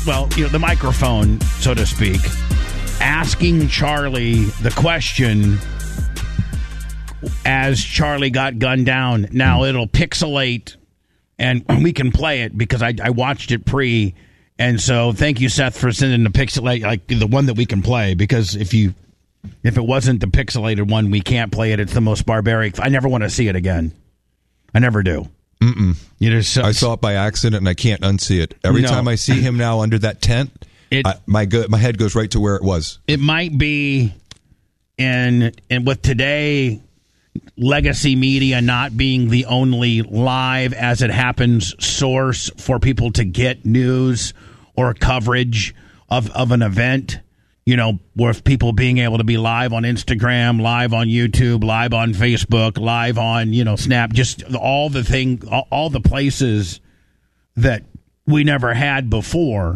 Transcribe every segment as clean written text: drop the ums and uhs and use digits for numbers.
the microphone, so to speak, asking Charlie the question as Charlie got gunned down. Now it'll pixelate, and we can play it because I watched it pre. And so thank you, Seth, for sending the pixelate, like the one that we can play, because if it wasn't the pixelated one, we can't play it. It's the most barbaric. I never want to see it again. I never do. I saw it by accident, and I can't unsee it. Every time I see him now under that tent, my head goes right to where it was. It might be, and with today, legacy media not being the only live as it happens source for people to get news or coverage of an event, with people being able to be live on Instagram, live on YouTube, live on Facebook, live on, Snap, just all the places that we never had before.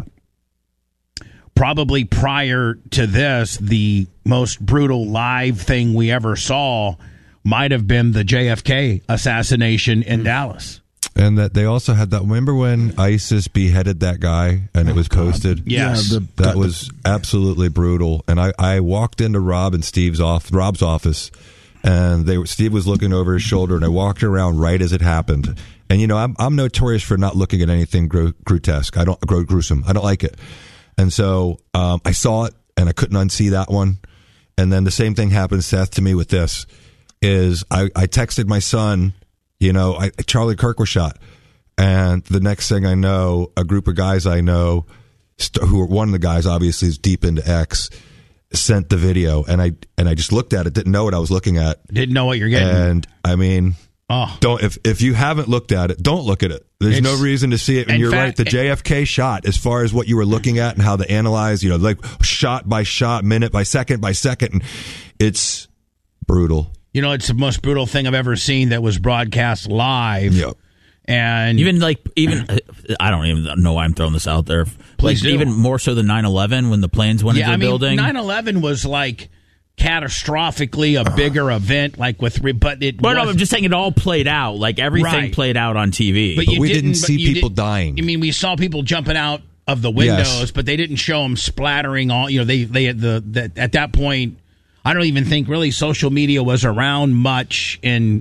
Probably prior to this, the most brutal live thing we ever saw might have been the JFK assassination in Dallas. And that they also had that. Remember when ISIS beheaded that guy and it was posted? Yes. That was absolutely brutal. And I walked into Rob's office, and Steve was looking over his shoulder, and I walked around right as it happened. And, I'm notorious for not looking at anything grotesque. Gruesome. I don't like it. And so I saw it, and I couldn't unsee that one. And then the same thing happened, Seth, to me with this. I texted my son, Charlie Kirk was shot. And the next thing I know, a group of guys I know, one of the guys obviously is deep into X, sent the video. And I just looked at it, didn't know what I was looking at. Didn't know what you're getting. And I mean, if you haven't looked at it, don't look at it. There's no reason to see it. And you're right, the JFK shot, as far as what you were looking at and how they analyze, like shot by shot, minute by second, and it's brutal. It's the most brutal thing I've ever seen that was broadcast live. Yep. And even I don't even know why I'm throwing this out there. Please do. Even more so than 9/11 when the planes went into the building. 9/11 was like catastrophically a bigger event, like but I'm just saying it all played out, like everything played out on TV. But we didn't see people dying. I mean, we saw people jumping out of the windows, but they didn't show them splattering all. They had at that point. I don't even think really social media was around much in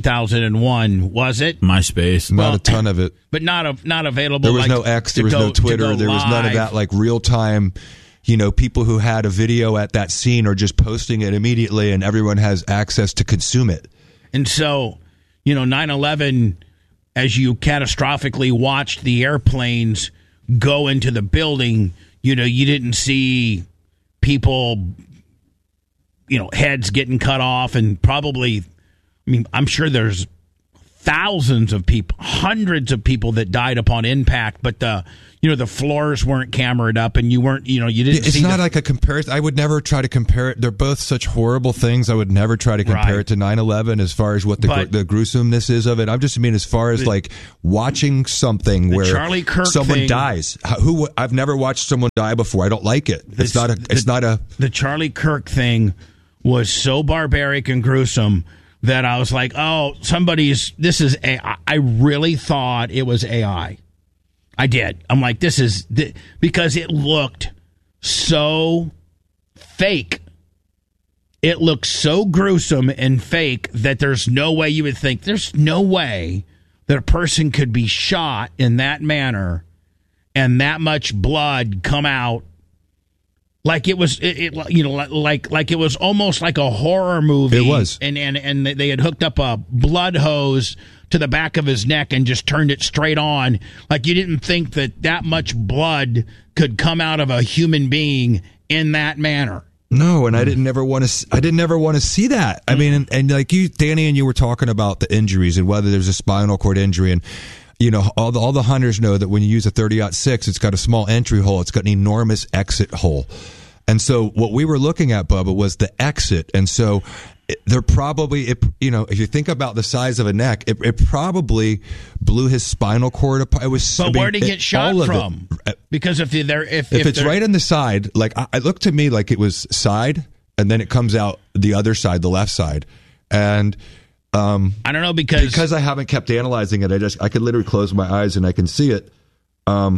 2001, was it? MySpace. Not a ton of it. But not available. There was no X, there was no Twitter, there was none of that like real time, people who had a video at that scene are just posting it immediately and everyone has access to consume it. And so, 9/11, as you catastrophically watched the airplanes go into the building, you didn't see people heads getting cut off, and probably, I'm sure there's thousands of people, hundreds of people that died upon impact, but the floors weren't cameraed up, and you weren't, you didn't. It's not like a comparison. I would never try to compare it. They're both such horrible things. I would never try to compare it to 9/11 as far as what the gruesomeness is of it. I'm just as far as like watching something where Charlie Kirk someone dies. I've never watched someone die before. I don't like it. The Charlie Kirk thing was so barbaric and gruesome that I was like, this is AI. I really thought it was AI. I did. I'm like, because it looked so fake. It looked so gruesome and fake that there's no way you would think, there's no way that a person could be shot in that manner and that much blood come out. Like it was, like it was almost like a horror movie. It was, and they had hooked up a blood hose to the back of his neck and just turned it straight on. Like you didn't think that much blood could come out of a human being in that manner. No, and I didn't ever want to see that. I mean, and like you, Danny, and you were talking about the injuries and whether there's a spinal cord injury, and all the hunters know that when you use a 30-06, it's got a small entry hole. It's got an enormous exit hole. And so what we were looking at, Bubba, was the exit. And so they're probably, if you think about the size of a neck, it probably blew his spinal cord apart. Where did he get shot from? Because if it's right on the side, like it looked to me like it was side, and then it comes out the other side, the left side. And I don't know, because I haven't kept analyzing it. I could literally close my eyes and I can see it.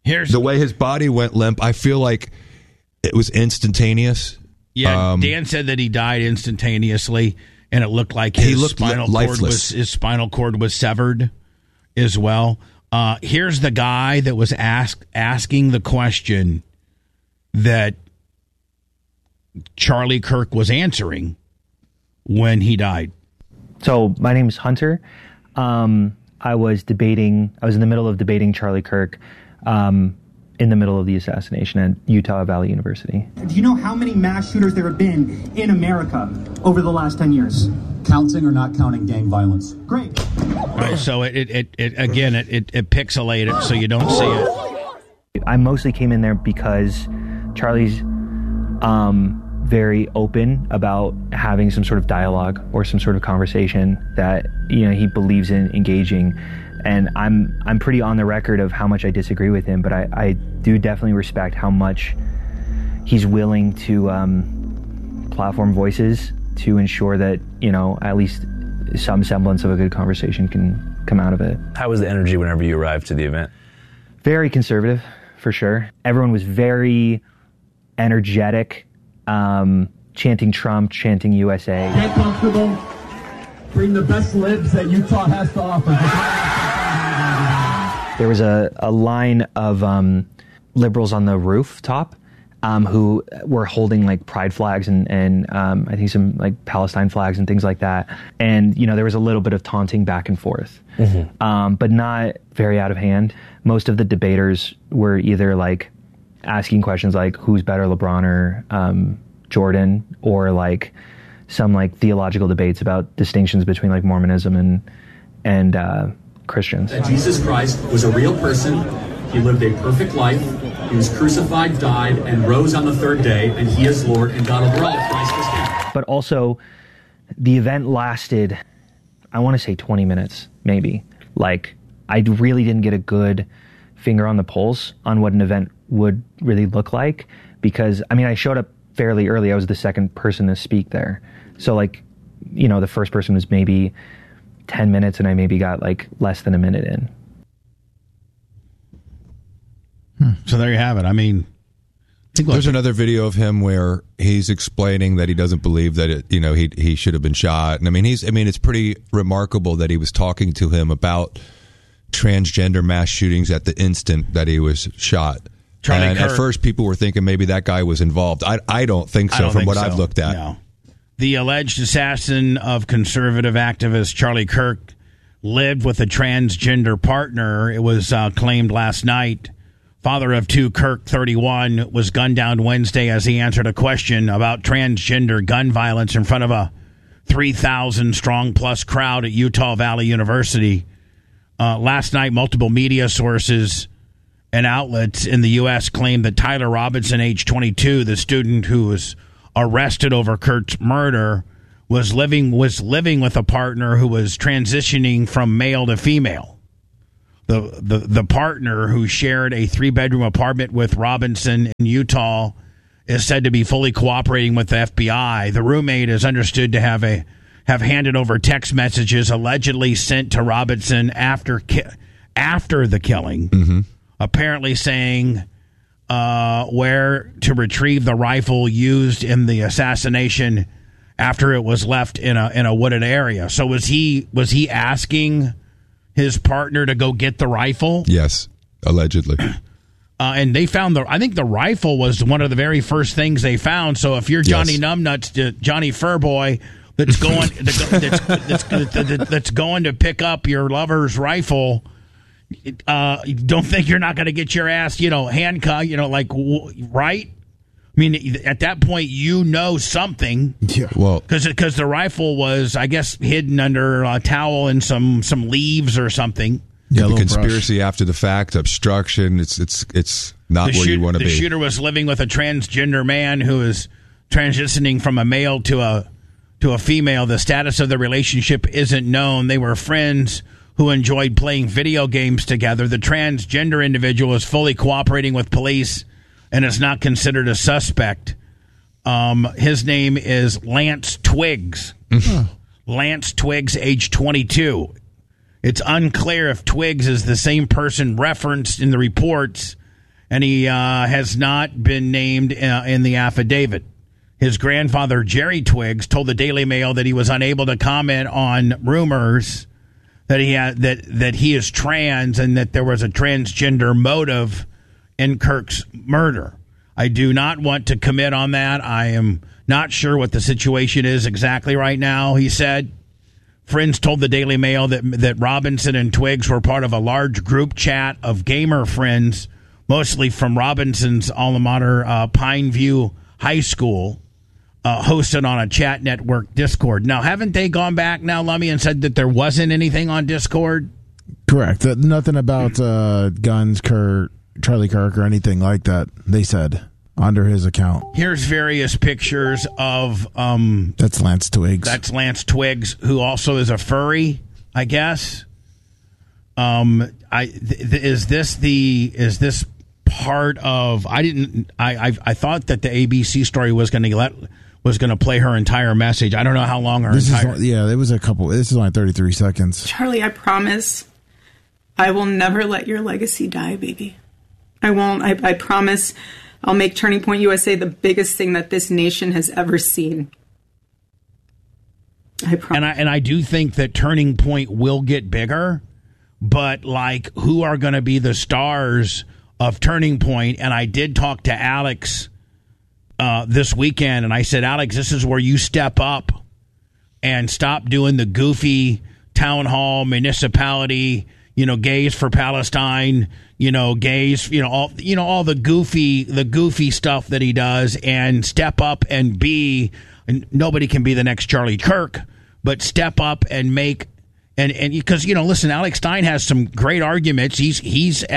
Here's the way his body went limp. I feel like it was instantaneous. Yeah, Dan said that he died instantaneously, and it looked like his spinal cord was severed as well. Here's the guy that was asking the question that Charlie Kirk was answering when he died. So my name is Hunter. I was in the middle of debating Charlie Kirk in the middle of the assassination at Utah Valley University. Do you know how many mass shooters there have been in America over the last 10 years? Counting or not counting gang violence? Great. All right, so it pixelated so you don't see it. I mostly came in there because Charlie's very open about having some sort of dialogue or some sort of conversation that he believes in engaging. And I'm pretty on the record of how much I disagree with him, but I do definitely respect how much he's willing to platform voices to ensure that, at least some semblance of a good conversation can come out of it. How was the energy whenever you arrived to the event? Very conservative, for sure. Everyone was very energetic, chanting Trump, chanting USA. Get comfortable. Bring the best libs that Utah has to offer. There was a line of liberals on the rooftop who were holding like pride flags and I think some like Palestine flags and things like that. And, there was a little bit of taunting back and forth, but not very out of hand. Most of the debaters were either like asking questions like who's better, LeBron or Jordan, or like some like theological debates about distinctions between like Mormonism and Christians. That Jesus Christ was a real person. He lived a perfect life. He was crucified, died, and rose on the third day, and he is Lord, and God over all. Christ is King. But also, the event lasted, I want to say 20 minutes, maybe. Like, I really didn't get a good finger on the pulse on what an event would really look like, because, I showed up fairly early. I was the second person to speak there. So, like, the first person was maybe 10 minutes, and I maybe got, like, less than a minute in. So there you have it. There's another video of him where he's explaining that he doesn't believe that he should have been shot. And it's pretty remarkable that he was talking to him about transgender mass shootings at the instant that he was shot. And at first people were thinking maybe that guy was involved. I don't think so from what I've looked at. No. The alleged assassin of conservative activist Charlie Kirk lived with a transgender partner. It was claimed last night. Father of two, Kirk, 31, was gunned down Wednesday as he answered a question about transgender gun violence in front of a 3,000-strong plus crowd at Utah Valley University. Last night, multiple media sources and outlets in the U.S. claimed that Tyler Robinson, age 22, the student who was arrested over Kirk's murder, was living with a partner who was transitioning from male to female. The partner, who shared a 3-bedroom apartment with Robinson in Utah, is said to be fully cooperating with the FBI. The roommate is understood to have handed over text messages allegedly sent to Robinson after the killing, apparently saying where to retrieve the rifle used in the assassination after it was left in a wooded area. So was he asking his partner to go get the rifle? Yes, allegedly. And they found I think the rifle was one of the very first things they found. So if you're Johnny Numbnuts, Johnny Furboy, that's going to pick up your lover's rifle, don't think you're not going to get your ass, handcuffed, right? At that point, something. Yeah. Well, because the rifle was, I guess, hidden under a towel and some leaves or something. Yeah, the conspiracy after the fact, obstruction. It's not where you want to be. The shooter was living with a transgender man who is transitioning from a male to a female. The status of the relationship isn't known. They were friends who enjoyed playing video games together. The transgender individual is fully cooperating with police and is not considered a suspect. His name is Lance Twiggs. Lance Twiggs, age 22. It's unclear if Twiggs is the same person referenced in the reports and he has not been named in the affidavit. His grandfather, Jerry Twiggs, told the Daily Mail that he was unable to comment on rumors that he is trans and that there was a transgender motive in Kirk's murder. I do not want to commit on that. I am not sure what the situation is exactly right now, he said. Friends told the Daily Mail that Robinson and Twiggs were part of a large group chat of gamer friends, mostly from Robinson's alma mater, Pineview High School, hosted on a chat network, Discord. Now, haven't they gone back now, Lummy, and said that there wasn't anything on Discord? Correct. Nothing about guns, Charlie Kirk, or anything like that, they said, under his account. Here's various pictures of... that's Lance Twiggs. That's Lance Twiggs, who also is a furry, I guess. Is this part of... I thought that the ABC story was going to play her entire message. I don't know how long It was a couple. This is only 33 seconds. Charlie, I promise I will never let your legacy die, baby. I won't. I promise I'll make Turning Point USA the biggest thing that this nation has ever seen. I promise. And I do think that Turning Point will get bigger, but like, who are going to be the stars of Turning Point? And I did talk to Alex this weekend, and I said, Alex, this is where you step up and stop doing the goofy town hall, municipality, gays for Palestine, gays, all the goofy stuff that he does, and step up and be, and nobody can be the next Charlie Kirk, but step up and make, and because, listen, Alex Stein has some great arguments. He's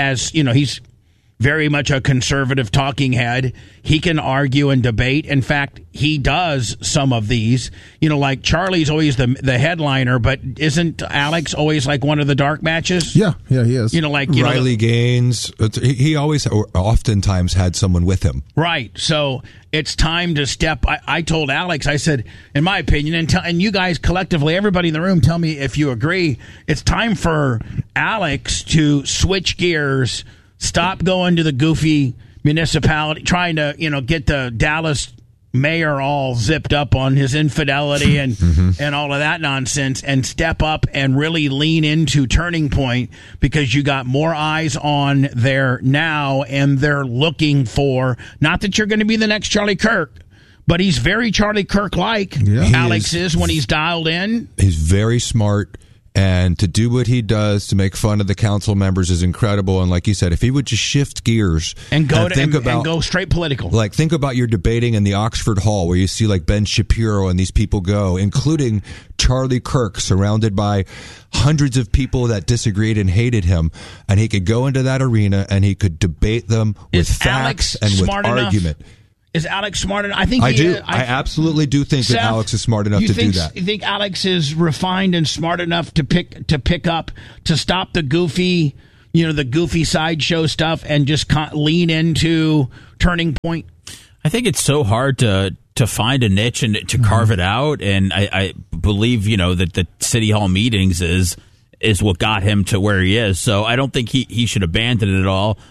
very much a conservative talking head. He can argue and debate. In fact, he does some of these. Like Charlie's always the headliner, but isn't Alex always like one of the dark matches? Yeah, he is. Riley Gaines. He always, oftentimes, had someone with him. Right. So it's time to step. I told Alex, I said, in my opinion, and you guys collectively, everybody in the room, tell me if you agree. It's time for Alex to switch gears. Stop going to the goofy municipality, trying to, get the Dallas mayor all zipped up on his infidelity and and all of that nonsense, and step up and really lean into Turning Point, because you got more eyes on there now, and they're looking for, not that you're going to be the next Charlie Kirk, but he's very Charlie Kirk-like. Yeah. Alex is when he's dialed in. He's very smart. And to do what he does to make fun of the council members is incredible. And like you said, if he would just shift gears and go straight political, like think about your debating in the Oxford Hall, where you see like Ben Shapiro and these people go, including Charlie Kirk, surrounded by hundreds of people that disagreed and hated him, and he could go into that arena and he could debate them with facts and with argument. Is Alex smart enough? I think I do. I absolutely do think that Alex is smart enough to do that. You think Alex is refined and smart enough to pick up, to stop the goofy, the goofy sideshow stuff, and just lean into Turning Point? I think it's so hard to find a niche and to carve it out, and I believe that the city hall meetings is what got him to where he is. So I don't think he should abandon it all.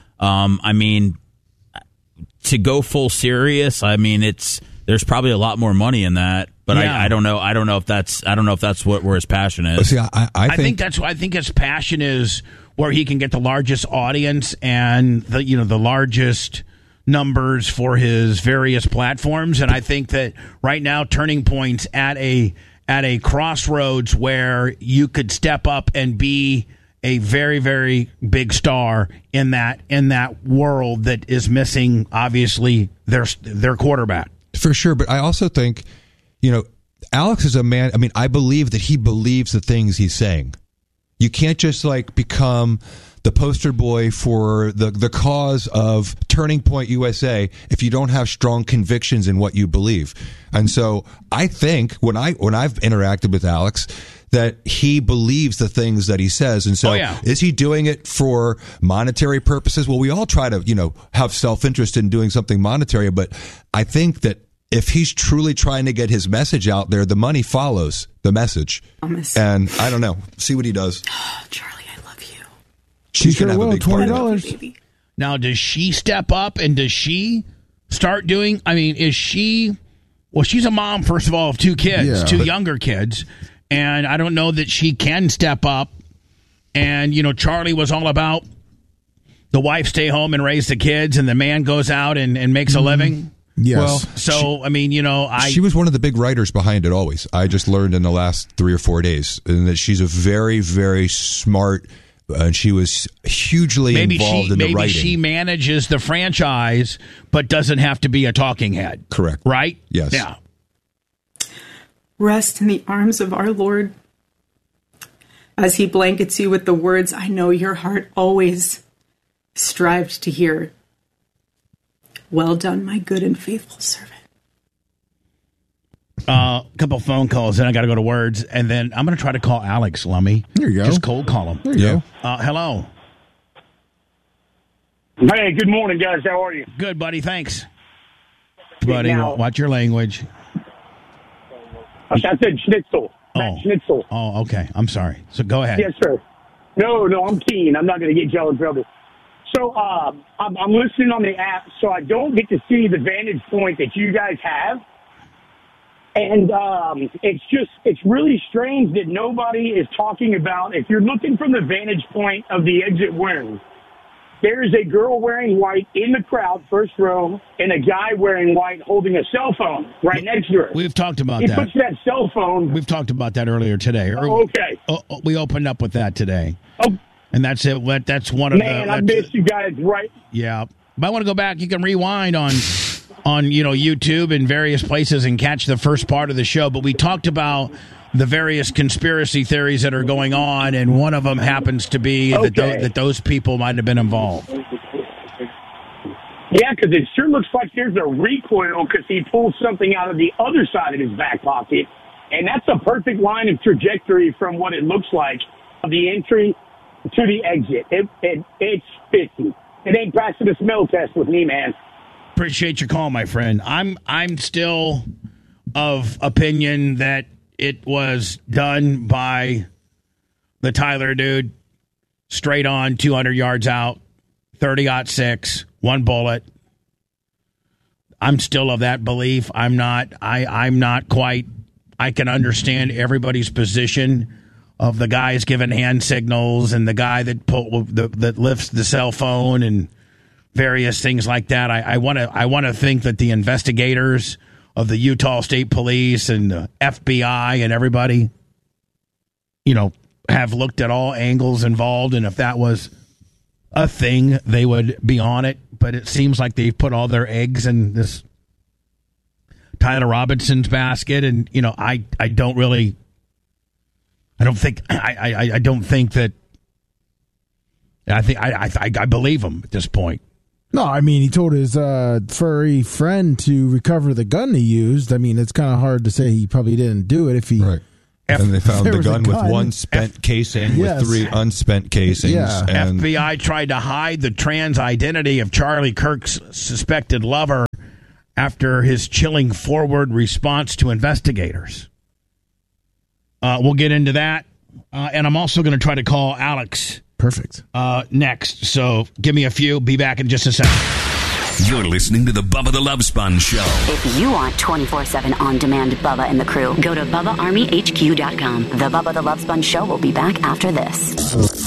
To go full serious, there's probably a lot more money in that, but yeah. I don't know if that's where his passion is. See, I think his passion is where he can get the largest audience and the largest numbers for his various platforms, and I think that right now Turning Point's at a crossroads where you could step up and be a very, very big star in that world that is missing, obviously, their quarterback. For sure, but I also think, Alex is a man. I believe that he believes the things he's saying. You can't just become the poster boy for the cause of Turning Point USA if you don't have strong convictions in what you believe. And so I think when I've interacted with Alex, that he believes the things that he says. And so is he doing it for monetary purposes? Well, we all try to, have self-interest in doing something monetary, but I think that if he's truly trying to get his message out there, the money follows the message. And I don't know. See what he does. Oh, Charlie, I love you. She's going to have a big part of $20. Now, does she step up and does she start doing? I mean, is she? Well, she's a mom, first of all, of two kids, two younger kids, and I don't know that she can step up. And Charlie was all about the wife stay home and raise the kids, and the man goes out and makes a living. Yes. Well, so she was one of the big writers behind it. Always, I just learned in the last 3 or 4 days, and that she's a very, very smart. And she was hugely involved in the writing. Maybe she manages the franchise, but doesn't have to be a talking head. Correct. Right? Yes. Yeah. Rest in the arms of our Lord as he blankets you with the words I know your heart always strived to hear. Well done, my good and faithful servant. A couple phone calls, and I got to go to words, and then I'm going to try to call Alex Lummy. There you go. Just cold call him. There you go. Hello. Hey, good morning, guys. How are you? Good, buddy. Thanks. Buddy, Now, watch your language. I said schnitzel. Schnitzel. Oh, okay. I'm sorry. So go ahead. Yes, sir. No, I'm keen. I'm not going to get y'all in trouble. So I'm listening on the app, so I don't get to see the vantage point that you guys have. And it's really strange that nobody is talking about, if you're looking from the vantage point of the exit wound, there is a girl wearing white in the crowd, first row, and a guy wearing white holding a cell phone right next to her. We've talked about he that. He puts that cell phone. We've talked about that earlier today. Okay. We opened up with that today. Oh. And that's it. That's one of Man, I missed you guys, right? Yeah. Might want to go back. You can rewind on YouTube and various places and catch the first part of the show. But we talked about the various conspiracy theories that are going on, and one of them happens to be that those people might have been involved. Yeah, because it sure looks like there's a recoil because he pulled something out of the other side of his back pocket, and that's a perfect line of trajectory from what it looks like of the entry to the exit. It's 50. It ain't passing the smell test with me, man. Appreciate your call, my friend. I'm still of opinion that it was done by the Tyler dude, straight on, 200 yards out, 30-06, one bullet. I'm still of that belief. I'm not quite. I can understand everybody's position of the guys giving hand signals and the guy that lifts the cell phone and various things like that. I want to think that the investigators of the Utah State Police and the FBI and everybody, have looked at all angles involved, and if that was a thing, they would be on it. But it seems like they've put all their eggs in this Tyler Robinson's basket, and I don't think that. I believe him at this point. No, I mean, he told his furry friend to recover the gun he used. I mean, it's kind of hard to say he probably didn't do it if he. Right. And they found the gun with one spent casing with 3 unspent casings. Yeah. And FBI tried to hide the trans identity of Charlie Kirk's suspected lover after his chilling forward response to investigators. We'll get into that. And I'm also going to try to call Alex. Perfect. Next. So give me a few. Be back in just a second. You're listening to the Bubba the Love Sponge Show. If you want 24/7 on-demand Bubba and the crew, go to BubbaArmyHQ.com. The Bubba the Love Sponge Show will be back after this.